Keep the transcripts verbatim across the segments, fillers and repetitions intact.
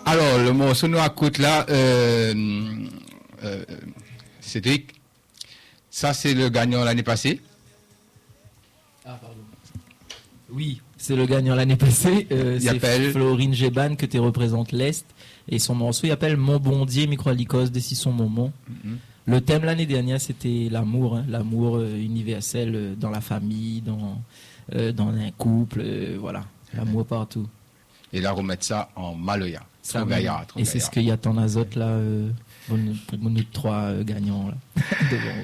Alors, le morceau nous écoute là, euh, euh, Cédric, ça c'est le gagnant l'année passée. Ah, pardon. Oui, c'est le gagnant l'année passée. Euh, c'est appelle... Florine Géban que tu représentes l'Est. Et son morceau, il appelle Mon Bondier, Microalicos, Décision Momon. Mm-hmm. Le thème l'année dernière, c'était l'amour, hein, l'amour euh, universel euh, dans la famille, dans, euh, dans un couple, euh, voilà, mm-hmm. L'amour partout. Et là, remettre ça en maloya. Ça, gaillard, et c'est ce qu'il y a ton azote là, euh, pour, pour nous trois euh, gagnants là, devant.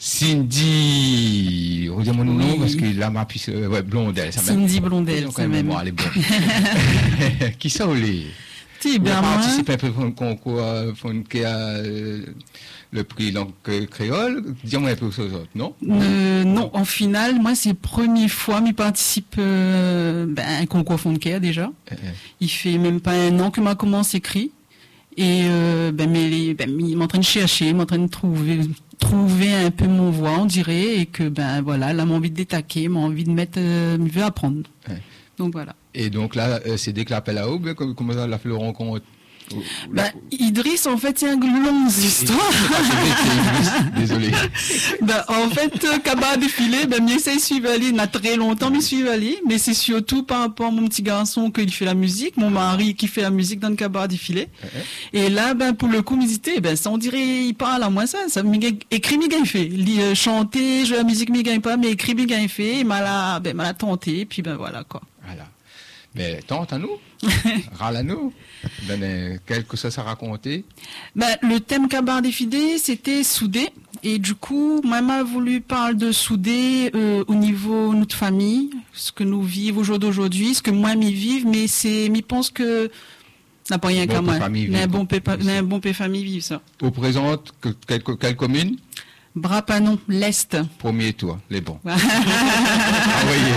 Cindy, redis-moi le nom, parce que là, ma puce, euh, ouais, Blondel, ça même. Cindy Blondel, ça même. Moi, elle est bonne. Qui ça, Olé? Tu bien, moi. Participe un peu pour un concours, pour euh, le prix, donc, euh, créole. Dis-moi un peu aux autres, non? Euh, non, en finale, moi, c'est la première fois, je participe, euh, ben, un concours Fonker, déjà. Euh, Il fait même pas un an que m'a commencé écrit. Et, euh, ben, mais, ben, il m'entraîne de chercher, il m'entraîne de trouver, trouver un peu mon voix, on dirait, et que, ben, voilà, là, m'a envie de détaquer, m'a envie de mettre, euh, je veux apprendre. Ouais. Donc, voilà. Et donc, là, euh, c'est dès que l'appel à Aube, comment ça l'a fait le rencontre? Bah, Idriss, en fait, il y a une longue histoire. Désolé. Bah, en fait, Kaba défilé, ben, mais ça, il suit Ali, il a très longtemps, mais il suit Ali, mais c'est surtout par rapport à mon petit garçon qu'il fait la musique, mon mari qui fait la musique dans le Kaba défilé. Uh-huh. Et là, ben, pour le coup, musiter, ben, ça, on dirait, il parle à moi ça, ça, écrit, mi gagne fait. Euh, chanter, jouer la musique, mi gagne pas, mais écrit, mi gagne fait, il m'a la, ben, m'a la tenté, puis ben, voilà, quoi. Voilà. Mais tente à nous, râle à nous, ben, quelque chose à raconter. Ben, le thème Kabar défilé, c'était soudé. Et du coup, maman a voulu parler de soudé euh, au niveau de notre famille, ce que nous vivons au jour d'aujourd'hui, ce que moi m'y vive, mais c'est, m'y pense que n'a pas rien qu'à moi. Un bon pé, un bon pé famille vive ça. Vous présente que, quelle, quelle commune? Brapanon, l'Est. Premier tour, les bons. Envoyez.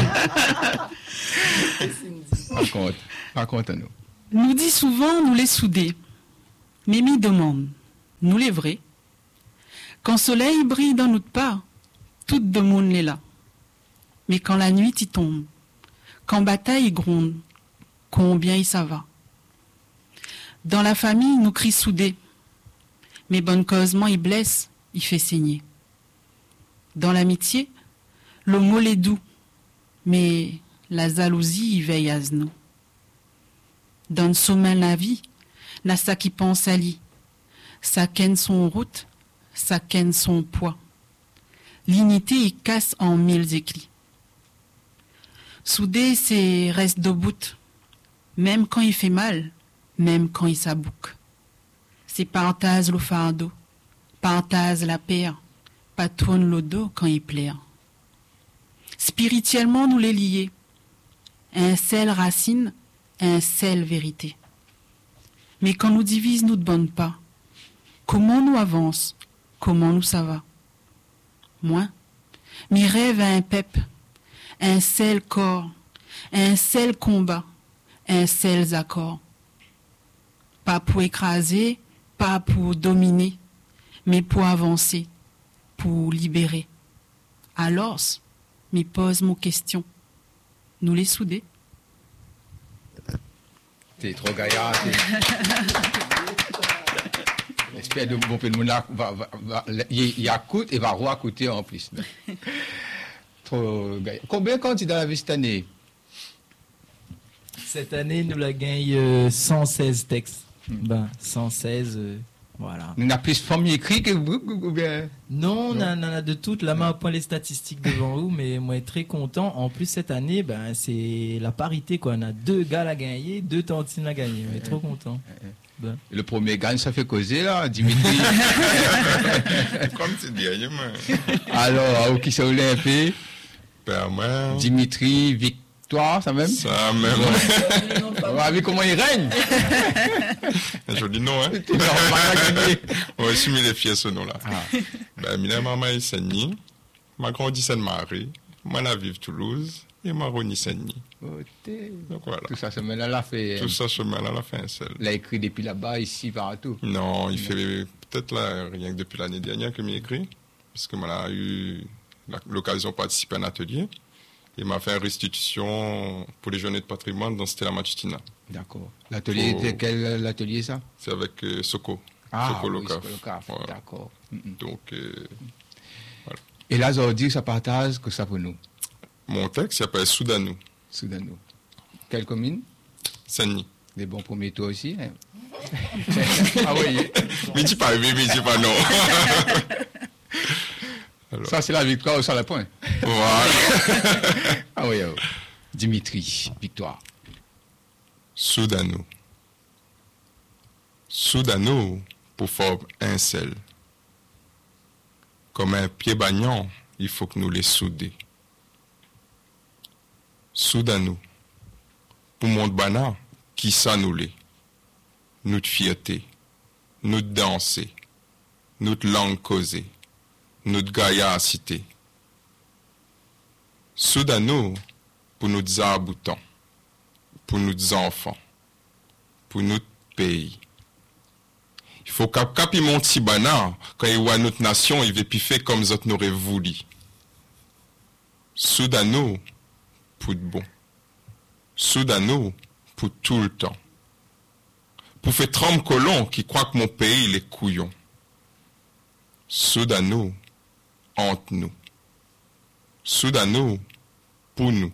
Raconte, raconte à nous. Nous dit souvent, nous les soudés. Mais m'y demande, nous les vrais. Quand soleil brille dans notre part, tout le monde l'est là. Mais quand la nuit y tombe, quand bataille gronde, combien y ça va. Dans la famille, nous crie soudés. Mais bonne causement y blesse, y fait saigner. Dans l'amitié, le mot est doux, mais la jalousie y veille à nous. Dans le sommeil la vie, n'a ça qui pense à lui. Ça ken son route, ça ken son poids. L'unité y casse en mille éclats. Soudé, c'est reste debout, même quand il fait mal, même quand il s'abouque. C'est partage le fardeau, partage la paire, patronne le dos quand il plaire. Spirituellement, nous les lier. Un seul racine, un seul vérité. Mais quand nous divise, nous ne bonne pas. Comment nous avance, comment nous ça va. Moi, mes rêves à un pep, un seul corps, un seul combat, un seul accord. Pas pour écraser, pas pour dominer, mais pour avancer, pour libérer. Alors, me pose mon question. Nous les souder. T'es trop gaillard. J'espère que bon, le monde va, va, va, il y a coûte et va re-coûter en plus. Trop gaillard. Combien de candidats la vie cette année? Cette année, nous la gagnons euh, cent seize textes. Hmm. Ben, cent seize, euh, voilà. On a plus de familles écrites que vous ou bien? Non, on en a de toutes. Là, on point les statistiques devant vous, mais moi, je suis très content. En plus, cette année, ben, c'est la parité, quoi. On a deux gars à gagner, deux tantines à gagner. On est trop content. Ben. Le premier gagne, ça fait causer, là, Dimitri. Comme tu dis, alors, qui ça voulait un peu? Ben, moi. Dimitri, Victoire, ça même? Ça même. On va voir comment il règne. Un joli nom, hein? On va assumer les fiers ce nom-là. Ah. Ben, mina maman est Saint-Denis, ma grandi Sainte-Marie, moi la vive Toulouse, et ma Roni Saint-Denis. Donc voilà. Tout ça, ce chemin-là l'a fait. Tout ça, ce chemin-là l'a fait un seul. Il a écrit depuis là-bas, ici, partout. Non, il non. fait peut-être là, rien que depuis l'année dernière que m'y écrit, parce que moi, j'ai eu l'occasion de participer à un atelier. Il m'a fait une restitution pour les journées de patrimoine dans Stella Matutina. D'accord. L'atelier, Pour- quel atelier ça? C'est avec euh, Soko. Ah, Soko oui, Locaf. Soko Locaf. Ouais. D'accord. Mhm. Donc, euh, Et là, ça veut dire que ça partage que ça pour nous, mon texte s'appelle Soudanou. Soudanou. Quelle commune? Sani. Des bons premiers tours aussi. Hein? Ah oui. Mais dis pas oui, mais dis pas non. Alors, Ça, c'est la victoire sur le point. voilà. Ah oui, oh. Dimitri, victoire. Soudanou. Soudanou pour forme un seul. Comme un pied bagnon, il faut que nous les souder. Soudanou. Pour mon bana, qui ça nous les? Notre fierté, notre danser, notre langue causée, notre gaillarcité. Soudanou pour nos aboutants, pour nos enfants, pour notre pays. Il faut qu'ap capi mon petit bana, quand il voit notre nation, il veut plus faire comme nous n'aurait voulu. Soudanou pour de bon. Soudanou pour tout le temps. Pour faire trempe colon qui croit que mon pays il est couillon. Soudanou entre nous. Soudanou pour nous.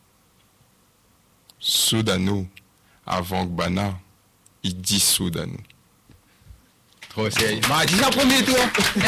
Soudanou avant que Bana il dit Soudanou. Trop sérieux. M'a dit ça premier tour.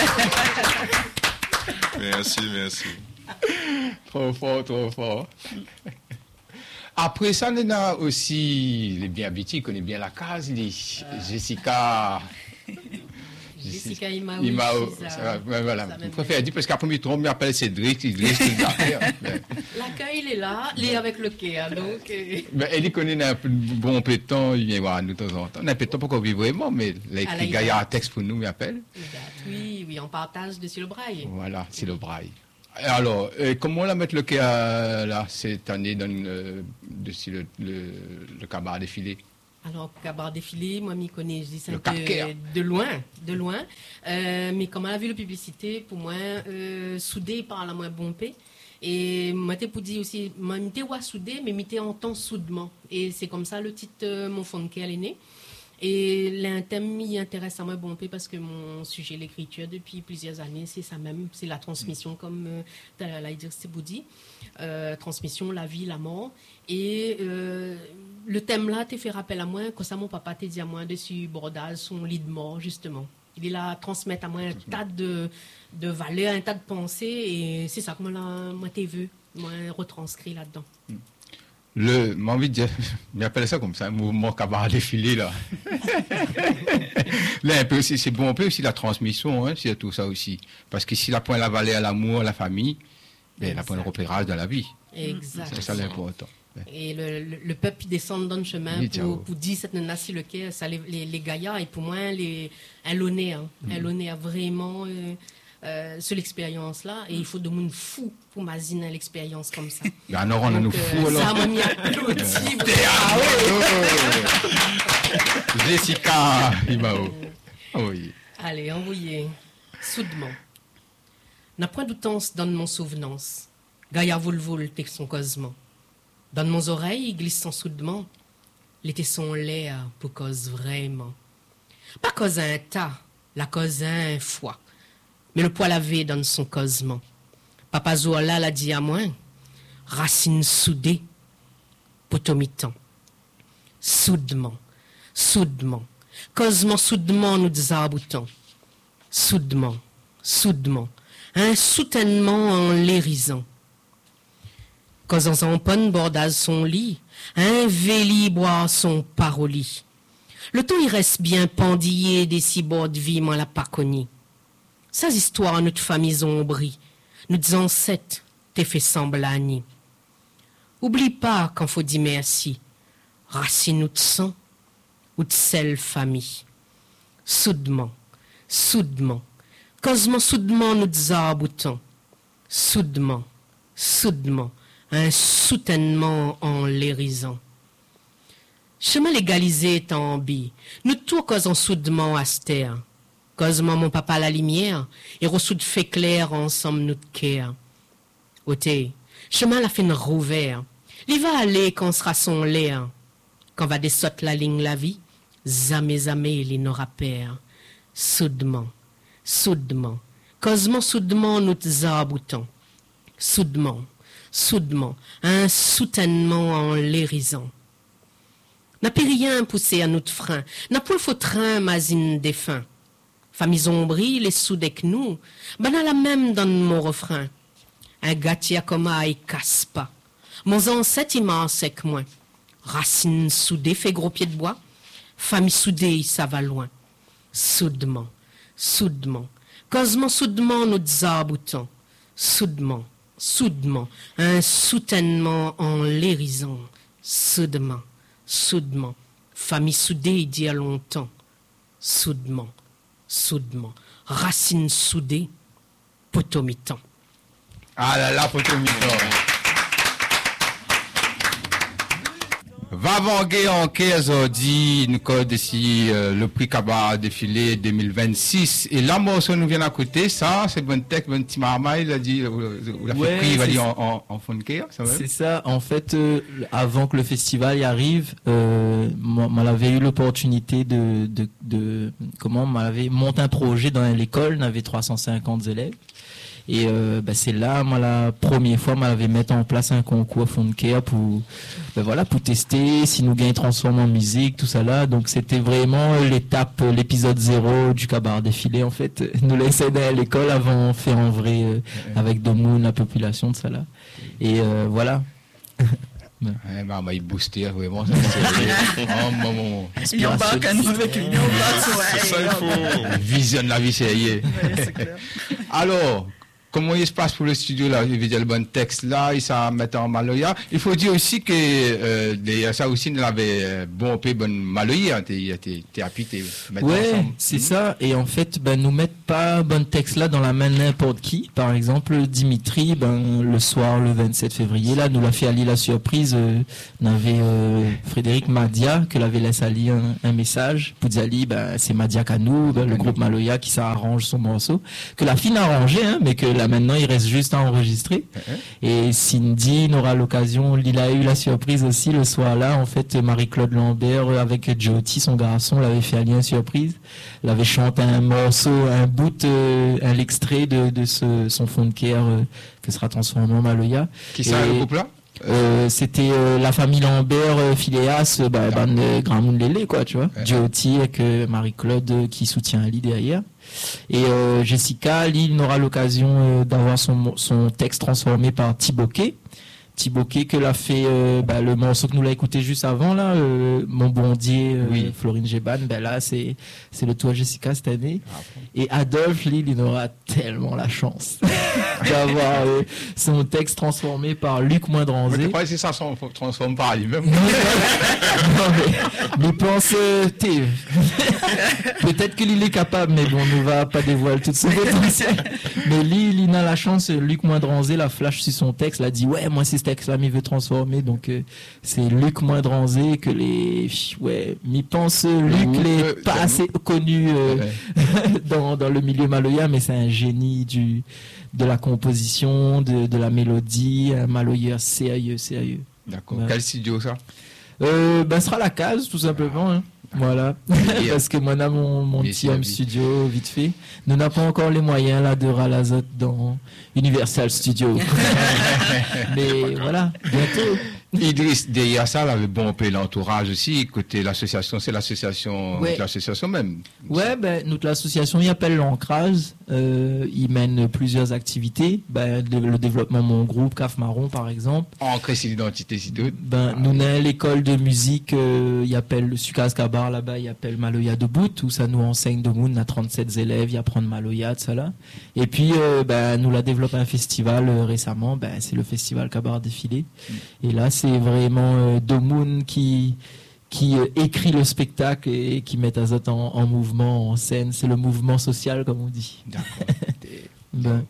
Merci, merci. Trop fort, trop fort. Après ça, on a aussi les bien habitués, qui connaissent bien la case, les Jessica. Jessica Imaou. Imaou, c'est ça. ça va, ouais, voilà. Ça Je même préfère dire parce qu'après, il trompe, il m'appelle Cédric, il laisse tout l'affaire. Mais, L'accueil, il est là, il est avec le quai, hein, donc... euh, mais elle connaît un peu, bon peu de temps, il vient voir nous de temps en temps. On a un peu de temps pour qu'on vive vraiment, mais là, Ah, là, les il gars, il y a va. un texte pour nous, il m'appelle. il date. Oui, oui, on partage dessus le braille. Voilà, c'est le braille. Alors, euh, comment la mettre le quai euh, là, cette année dans le, dessus le, le, le cabaret défilé? Alors, Cabaret défilé, moi, m'y connais, je dis ça Le un peu calcaire. de loin, de loin. Euh, mais comme elle a vu la publicité, pour moi, euh, soudé par la moins bompé. Et moi, t'es pour dire aussi, moi, m'étais ouais soudé, mais m'étais en temps soudement. Et c'est comme ça le titre, euh, mon fond de quai, elle est née. Et l'un thème m'y intéresse à moi bompé parce que mon sujet, l'écriture, depuis plusieurs années, c'est ça même, c'est la transmission, comme euh, t'as l'a dit, c'est Boudi. Euh, transmission, la vie, la mort. Et euh, le thème là, t'es fait rappel à moi, quand ça mon papa t'a dit à moi dessus bordage, son lit de mort, justement. Il est là à transmettre à moi un tas de, de valeurs, un tas de pensées, et c'est ça que moi, là, moi t'es vu, moi retranscrit là-dedans. Le, j'ai envie de dire, j'appelle ça comme ça, un mouvement cabaret défilé, là. Là, un peu aussi, c'est bon, un peu aussi la transmission, hein, c'est tout ça aussi. Parce que si la point la valeur à l'amour, à la famille, ben, la point le repérage de la vie. Exact. C'est ça l'important. Et le, le, le peuple descend dans le chemin Oui, pour, ciao. pour dire cette nation le quai, ça les, les, les gaillards, et pour moi, les, un lonné, hein, un lonné a vraiment euh, euh, sur l'expérience là, et il faut de monde fou pour m'aziner l'expérience comme ça. Ben, alors, on a nous Donc, fous, euh, ça alors. m'a mis applaudi. Ah oui! Jessica Imao. Ah oui. Allez, envoyez. Soudement. N'a point de temps donne mon souvenance. Gaïa volvol t'es son causement. Dans mon oreille, il glisse son soudement. L'été son lait pour cause vraiment. Pas cause un tas, la cause un fois. Mais le poil lavé donne son causement. Papa Zoala l'a dit à moi. Racine soudée, potomitan. Soudement, soudement. Causement, soudement, nous désaboutons. Soudement, soudement. Un soutènement en l'érisant. Causant en ponne bordage son lit, un véli boire son paroli. Le temps il reste bien pendillé des cyborgs vivement la pas connue. Ces histoires, notre famille ombrie, nous ancêtres, t'es fait semblant. Oublie pas quand faut dire merci. Racine ou de sang, ou de sel famille. Soudement, soudement, causement soudement nous désaboutons. Soudement, soudement, un soutènement en l'érisant. Chemin légalisé est en bi, nous tout causons soudement à terre. Causement mon papa à la lumière, et ressoude fait clair ensemble notre cœur. Ôté, chemin la fin rouvert. Il va aller quand sera son l'air. Quand va descendre la ligne la vie, jamais, jamais, il n'aura père. Soudement, soudement, causement soudement nous aboutons. Soudement, soudement, un soutènement en l'érisant. N'a plus rien poussé à notre frein, n'a point faux train masine défunt. Famille ombrie, les soudés que nous, ben à la même dans mon refrain. Un gâtia comme aïe casse pas. Mon ancêtre immense que moi. Racine soudée fait gros pied de bois. Famille soudée, ça va loin. Soudement, soudement, causement soudement nous aboutons. Soudement, soudement, un soutènement en l'hérisant. Soudement, soudement, famille soudée d'il y a longtemps. Soudement, soudement, racine soudée, potomitan. Ah là là, potomitan. Va vanguer en quinze dit nous code ici euh, le prix Cabaret défilé deux mille vingt-six et là morceau nous vient à côté ça c'est bon texte bon petit marmaille il a dit ou la fait prix il va dire en en, en funker ça va. C'est ça en fait euh, avant que le festival y arrive euh, moi, moi j'avais eu l'opportunité de de de comment m'avait monté un projet dans l'école on avait trois cent cinquante élèves. Et euh, bah, c'est là, moi, la première fois, moi, j'avais mis en place un concours Funker pour, bah, voilà, pour tester si nous gagnons transforme en musique, tout ça là. Donc, c'était vraiment l'étape, l'épisode zéro du Cabaret défilé, en fait. Nous laisser à l'école avant de faire en vrai, euh, avec Domoun, la population, de ça là. Et euh, voilà. Ouais, bah, bah, il boostait vraiment. Ça, c'est oh, maman. Il embarque à nous avec lui. C'est ça, il faut. Visionne la vie, c'est ouais, alors, comment il se passe pour le studio là, il veut dire le bon texte là, il s'en met en Maloya. Il faut dire aussi que euh, des, ça aussi nous avait bon peu bon Maloya, t'es t'es t'es appui t'es mettre ouais, ensemble. c'est mmh. ça. Et en fait, ben nous mettre pas bon texte là dans la main n'importe qui. Par exemple, Dimitri, ben le soir le vingt-sept février là, nous l'a fait Ali la surprise. Euh, on avait euh, Frédéric Madia que l'avait laissé Ali un, un message pour dire Ali, ben c'est Madia Kanou, ben, le groupe Maloya qui s'arrange son morceau, que la fille a arrangé, hein, mais que là maintenant il reste juste à enregistrer. Uh-huh. Et Cindy n'aura l'occasion, il a eu la surprise aussi le soir là, en fait Marie-Claude Lambert avec Jyoti son garçon l'avait fait allier une surprise, l'avait chanté un morceau, un bout, euh, un extrait de, de ce, son Funker euh, que sera transformé en Maloya. Qui ça le groupe là? Euh, c'était euh, la famille Lambert, euh, Phileas, euh, bah, bah, euh, Grand Monde Lélé, quoi, tu vois. Ouais. Jyoti avec euh, Marie-Claude euh, qui soutient Ali derrière. Et euh, Jessica, elle n'aura l'occasion euh, d'avoir son, son texte transformé par Thiboquet. Thiboquet que l'a fait euh, bah, le morceau que nous l'a écouté juste avant là, euh, Mon Bondier, euh, oui. Florine Géban, ben là c'est c'est le tour Jessica cette année. Ah, bon. Et Adolphe, lui, il aura tellement la chance d'avoir euh, son texte transformé par Luc Moindranzé. Mais tu crois que c'est ça, son transforme par lui-même? Non, mais, mais pense, euh, t'es peut-être que il est capable, mais bon, on ne va pas dévoiler tout son potentiel. Mais lui, il a la chance, Luc Moindranzé la flash sur son texte, l'a dit ouais, moi c'est ce texte-là, il veut transformer, donc euh, c'est Luc Moindranzé que les ouais, m'y pense Luc, oui, les euh, pas assez connu euh, ouais. dans dans le milieu maloya, mais c'est un génie du de la composition, de de la mélodie, un maloyeur sérieux, sérieux. D'accord. Ouais. Quel studio ça? Euh, ben, ce sera la case, tout simplement. Hein. Voilà. Parce que moi, on a mon, mon petit home studio, vite fait. Nous n'avons pas encore les moyens, là, de ralazote dans Universal Studio. Mais voilà, bientôt. Idriss, derrière ça, il avait bon peu l'entourage aussi, côté l'association, c'est l'association, ouais. l'association même. Ouais, ben, notre association, il appelle l'Ancrage, euh, il mène plusieurs activités, ben, le, le développement de mon groupe, C A F Marron, par exemple. Ancré, c'est l'identité, c'est tout. Ben, ah, nous, on a l'école de musique, euh, il appelle le Sucas Kabar, là-bas, il appelle Maloya de Bout, où ça nous enseigne de Moon, on a trente-sept élèves, il apprend Maloya, de ça là. Et puis, euh, ben, nous l'a développé un festival, euh, récemment, ben, c'est le festival Kabar Défilé. Mm. Et là, c'est vraiment euh, Domoun qui qui euh, écrit le spectacle et qui met Azot en, en mouvement, en scène. C'est le mouvement social, comme on dit. D'accord. ben.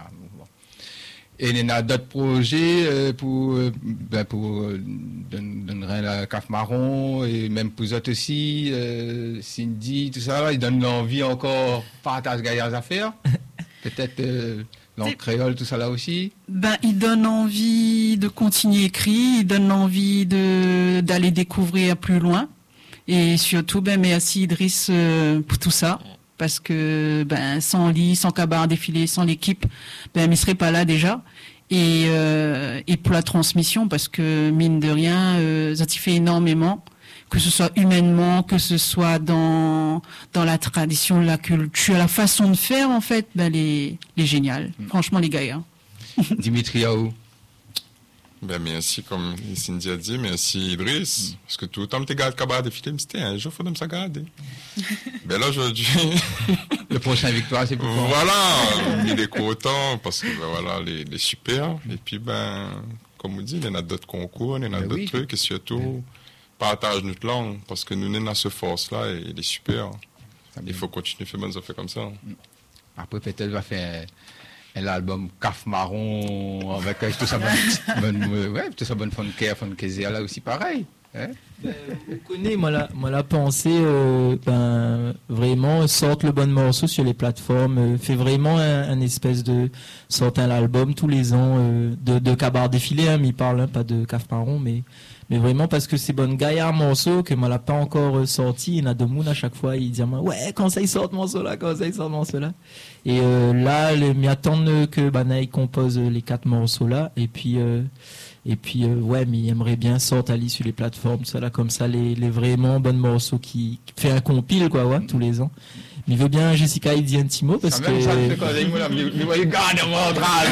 Et il y a d'autres projets euh, pour ben, pour euh, donner la C A F Marron et même pour eux aussi, euh, Cindy, tout ça. Là, ils donnent l'envie encore partage gaillard à faire. Peut-être euh, langue créole, tout ça là aussi? Ben, il donne envie de continuer écrit, il donne envie de d'aller découvrir plus loin. Et surtout, ben, merci Idriss euh, pour tout ça. Parce que ben, sans lui, sans Kabar Défilé, sans l'équipe, ben, il ne serait pas là déjà. Et, euh, et pour la transmission, parce que mine de rien, euh, ça t'y fait énormément, que ce soit humainement, que ce soit dans dans la tradition, la culture, la façon de faire, en fait, ben, les les génial. Mm. Franchement, les gars. Hein. Dimitri Yaou. Ben, merci, comme Cindy a dit, merci Idriss. Mm. Parce que tout le temps, tu gardes Kabar Défilé, c'était un jour, il faut me ça garder. Ben là, aujourd'hui. Le prochain victoire, c'est pour toi. Voilà, il est content parce que ben, voilà, les, les super. Et puis, ben, comme on dit, il y en a d'autres concours, il y en a ben d'autres oui. trucs, et surtout, ben. partage notre langue parce que nous sommes dans cette force-là et il est super. Il faut continuer à faire bonnes affaires comme ça. Après, peut-être elle va faire un album Caf Marron avec tout ça bonne, bonne, ouais, tout ça bonne funky, funky là aussi pareil. Hein? Ben, vous connaissez, moi la, moi la pensée, euh, ben, vraiment, sorte le bon morceau sur les plateformes, euh, fait vraiment un, un espèce de, sorte un album tous les ans, euh, de, de Kabar Défilé, hein, m'y parle, hein, pas de Caf Marron, mais, mais vraiment parce que c'est bon gaillard morceau, que moi l'a pas encore euh, sorti, il y en a de moun à chaque fois, il dit, ouais, quand ça il sort ce morceau là, quand ça il sort ce morceau là. Et, euh, là, m'y attendent que, Banaï compose les quatre morceaux là, et puis, euh, Et puis, euh, ouais, mais il aimerait bien sortir aller sur les plateformes, ça là, comme ça, les, les vraiment bonnes morceaux qui, qui fait un compile, quoi, ouais, tous les ans. Mais il veut bien, Jessica, il dit un petit mot, parce ça que... Même ça, fait quoi, il va y garder mon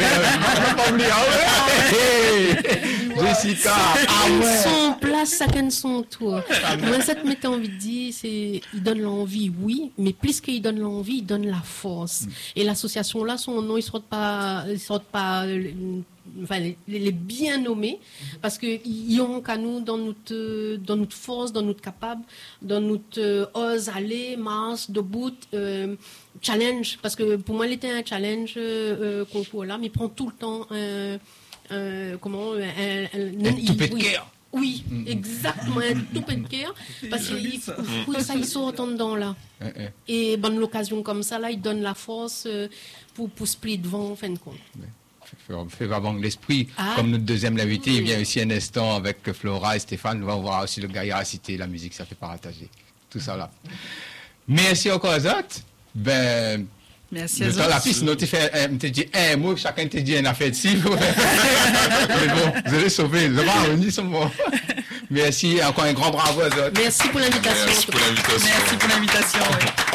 Jessica, ah ouais. Son place, chacun son tour. Moi, ça te mettait envie de dire, c'est, il donne l'envie, oui, mais plus qu'il donne l'envie, il donne la force. Mm. Et l'association là, son nom, il sort pas, il sort pas, enfin, les, les bien nommés, parce que ils ont qu'à nous dans notre, dans notre force, dans notre capable, dans notre euh, ose aller, marche, debout, euh, challenge, parce que pour moi, il était un challenge euh, concours là, mais il prend tout le temps un, un comment, un, un, un, un tout oui, oui, mm-hmm. exactement, un tout peu de cœur, parce que il faut, faut ça, il sort en dedans là. Mm-hmm. Et bonne l'occasion comme ça là, il donne la force euh, pour pour split devant en fin de compte. Mm-hmm. Fait vraiment l'esprit, ah, comme notre deuxième invité, oui. Il vient aussi un instant avec Flora et Stéphane, on va voir aussi le gars à citer la musique, ça fait partager, tout ça là. Merci encore aux autres. Ben, merci à vous. La piste, nous, tu fais, tu dis un mot, chacun te dit une affaire de ci. Mais bon, vous allez sauver, vous allez revenir sur moi. Merci, encore un grand bravo aux autres. Merci pour l'invitation. Merci pour l'invitation. Merci pour l'invitation. Oui.